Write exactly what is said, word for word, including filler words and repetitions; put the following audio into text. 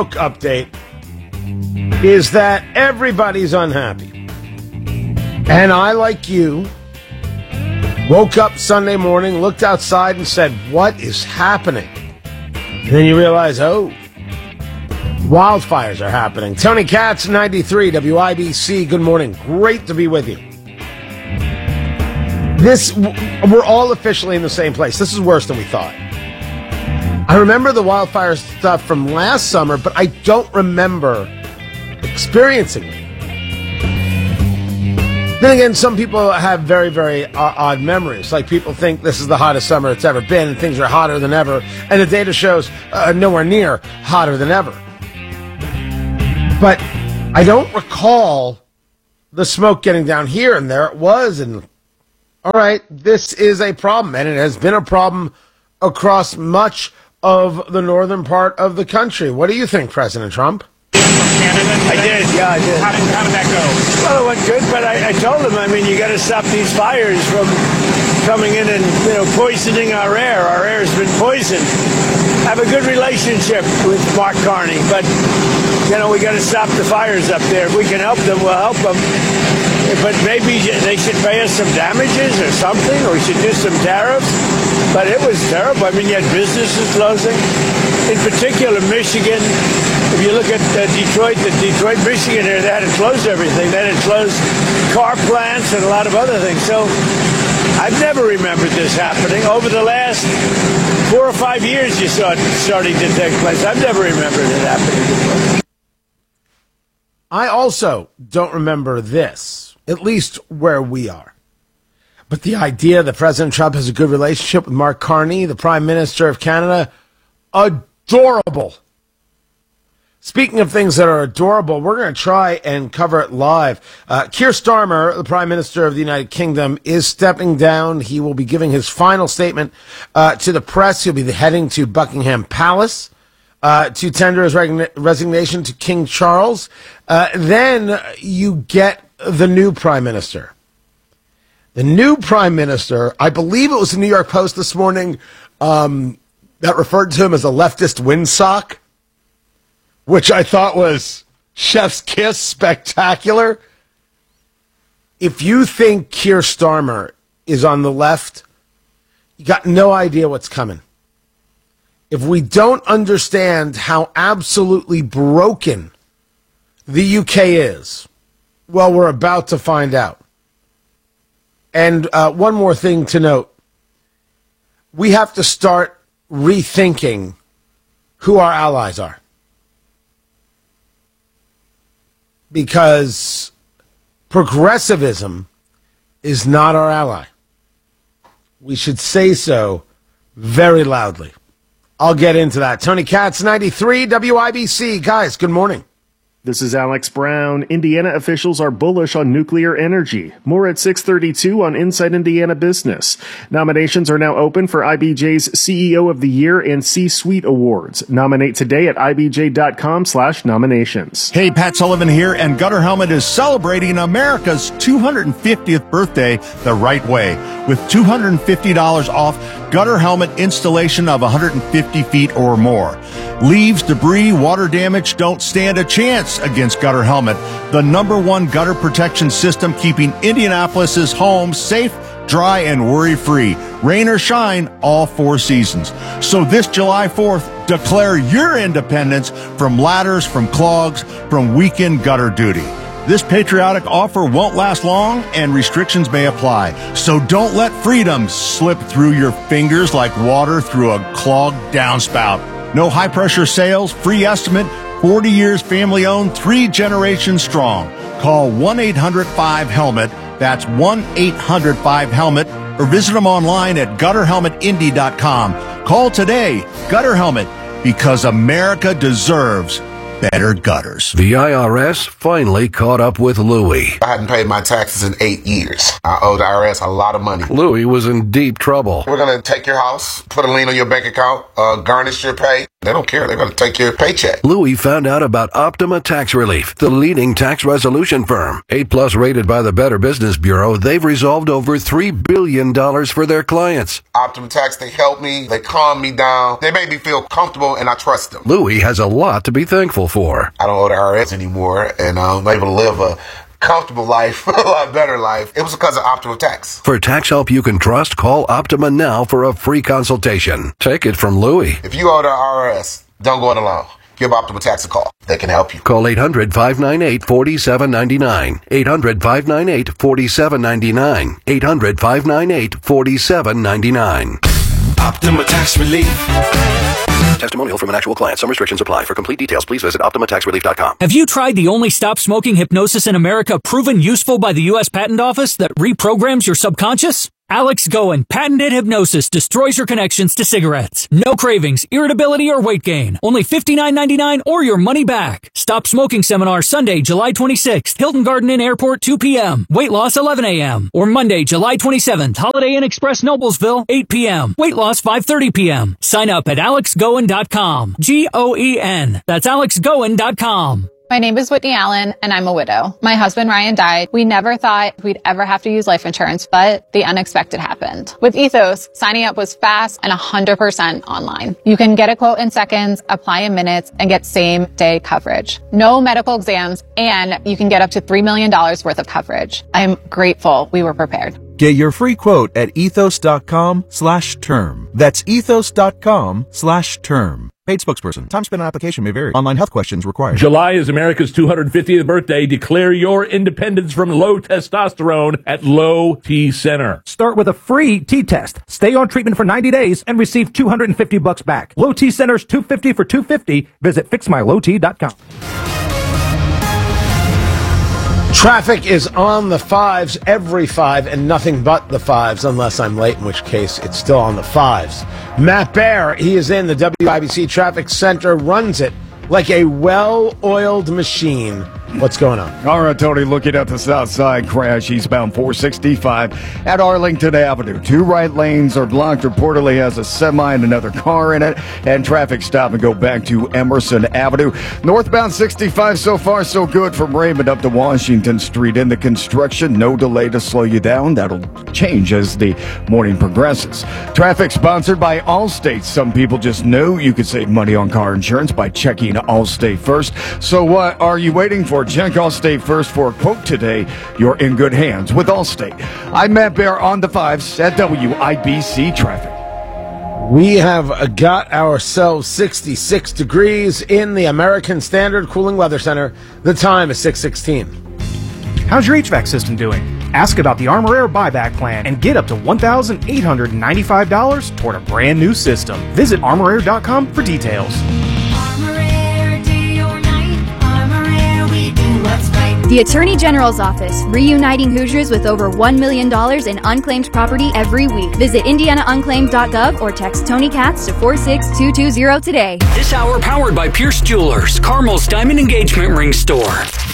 update is that everybody's unhappy. And I, like you, woke up Sunday morning, looked outside and said, what is happening? And then you realize, oh, wildfires are happening. Tony Katz, ninety-three W I B C. Good morning. Great to be with you. This, we're all officially in the same place. This is worse than we thought. I remember the wildfire stuff from last summer, but I don't remember experiencing it. Then again, some people have very, very uh, odd memories. Like, people think this is the hottest summer it's ever been, and things are hotter than ever, and the data shows uh, nowhere near hotter than ever. But I don't recall the smoke getting down here, and there it was. And all right, this is a problem, and it has been a problem across much of the northern part of the country. What do you think, President Trump? I did, yeah, I did. How did, how did that go? Well, it went good, but I, I told him, I mean, you got to stop these fires from coming in and, you know, poisoning our air. Our air has been poisoned. I have a good relationship with Mark Carney, but, you know, we got to stop the fires up there. If we can help them, we'll help them. But maybe they should pay us some damages or something, or we should do some tariffs. But it was terrible. I mean, you had businesses closing. In particular, Michigan. If you look at uh, Detroit, the Detroit, Michigan area, they had to close everything. They had to close car plants and a lot of other things. So I've never remembered this happening. Over the last four or five years, you saw it starting to take place. I've never remembered it happening before. I also don't remember this, at least where we are. But the idea that President Trump has a good relationship with Mark Carney, the Prime Minister of Canada, adorable. Speaking of things that are adorable, we're going to try and cover it live. Uh, Keir Starmer, the Prime Minister of the United Kingdom, is stepping down. He will be giving his final statement uh, to the press. He'll be heading to Buckingham Palace uh, to tender his reg- resignation to King Charles. Uh, then you get the new Prime Minister. The new Prime Minister, I believe it was the New York Post this morning um, that referred to him as a leftist windsock, which I thought was chef's kiss spectacular. If you think Keir Starmer is on the left, you got no idea what's coming. If we don't understand how absolutely broken the U K is, well, we're about to find out. And uh, one more thing to note. We have to start rethinking who our allies are. Because progressivism is not our ally. We should say so very loudly. I'll get into that. Tony Katz, ninety-three W I B C. Guys, good morning. This is Alex Brown. Indiana officials are bullish on nuclear energy. More at six thirty-two on Inside Indiana Business. Nominations are now open for I B J's C E O of the Year and C-Suite Awards. Nominate today at I B J dot com slash nominations. Hey, Pat Sullivan here, and Gutter Helmet is celebrating America's two hundred fiftieth birthday the right way with two hundred fifty dollars off gutter helmet installation of one hundred fifty feet or more. Leaves, debris, water damage don't stand a chance against Gutter Helmet, the number one gutter protection system keeping Indianapolis's homes safe, dry, and worry-free. Rain or shine, all four seasons. So this July fourth, declare your independence from ladders, from clogs, from weekend gutter duty. This patriotic offer won't last long, and restrictions may apply. So don't let freedom slip through your fingers like water through a clogged downspout. No high-pressure sales, free estimate, forty years family-owned, three generations strong. Call one eight hundred five helmet. That's one eight hundred five helmet. Or visit them online at gutter helmet indy dot com. Call today. Gutter Helmet, because America deserves better gutters. The I R S finally caught up with Louie. I hadn't paid my taxes in eight years. I owed the I R S a lot of money. Louie was in deep trouble. We're going to take your house, put a lien on your bank account, uh, garnish your pay. They don't care. They're going to take your paycheck. Louis found out about Optima Tax Relief, the leading tax resolution firm. A plus rated by the Better Business Bureau, they've resolved over three billion dollars for their clients. Optima Tax, they help me. They calm me down. They make me feel comfortable, and I trust them. Louis has a lot to be thankful for. I don't owe the I R S anymore, and I'm able to live a comfortable life, a lot better life. It was because of Optima Tax. For tax help you can trust, call Optima now for a free consultation. Take it from Louis. If you owe the I R S, don't go it alone. Give Optima Tax a call. They can help you. Call eight hundred, five nine eight, four seven nine nine. eight hundred, five nine eight, four seven nine nine. eight hundred, five nine eight, four seven nine nine. Optima Tax Relief. Testimonial from an actual client. Some restrictions apply. For complete details, please visit Optima Tax Relief dot com. Have you tried the only stop smoking hypnosis in America proven useful by the U S Patent Office that reprograms your subconscious? Alex Goen patented hypnosis destroys your connections to cigarettes. No cravings, irritability, or weight gain. Only fifty-nine ninety-nine or your money back. Stop smoking seminar Sunday, July twenty-sixth. Hilton Garden Inn Airport, two p.m. Weight loss, eleven a.m. Or Monday, July twenty-seventh. Holiday Inn Express, Noblesville, eight p.m. Weight loss, five thirty p.m. Sign up at alex goen dot com. G O E N. That's alex goen dot com. My name is Whitney Allen, and I'm a widow. My husband, Ryan, died. We never thought we'd ever have to use life insurance, but the unexpected happened. With Ethos, signing up was fast and one hundred percent online. You can get a quote in seconds, apply in minutes, and get same-day coverage. No medical exams, and you can get up to three million dollars worth of coverage. I'm grateful we were prepared. Get your free quote at ethos.com slash term. That's ethos.com slash term. Paid spokesperson. Time spent on application may vary. Online health questions required. July is America's two hundred fiftieth birthday. Declare your independence from low testosterone at Low T Center. Start with a free T-test. Stay on treatment for ninety days and receive two hundred fifty bucks back. Low T Center's two hundred fifty for two hundred fifty. Visit fix my low t dot com. Traffic is on the fives, every five, and nothing but the fives, unless I'm late, in which case it's still on the fives. Matt Baer, he is in the W I B C Traffic Center, runs it like a well-oiled machine. What's going on? All right, Tony, looking at the south side crash, eastbound four sixty-five at Arlington Avenue. Two right lanes are blocked. Reportedly has a semi and another car in it. And traffic stop and go back to Emerson Avenue. Northbound sixty-five, so far so good from Raymond up to Washington Street. In the construction, no delay to slow you down. That'll change as the morning progresses. Traffic sponsored by Allstate. Some people just know you can save money on car insurance by checking Allstate first. So what are you waiting for? Check Allstate first for a quote today. You're in good hands with Allstate. I'm Matt Baer on the fives at W I B C Traffic. We have got ourselves sixty-six degrees in the American Standard Cooling Weather Center. The time is six sixteen. How's your H V A C system doing? Ask about the Armor Air buyback plan and get up to one thousand eight hundred ninety-five dollars toward a brand new system. Visit armor air dot com for details. The Attorney General's Office, reuniting Hoosiers with over one million dollars in unclaimed property every week. Visit indiana unclaimed dot gov or text Tony Katz to four six two two zero today. This hour powered by Pierce Jewelers, Carmel's Diamond Engagement Ring Store.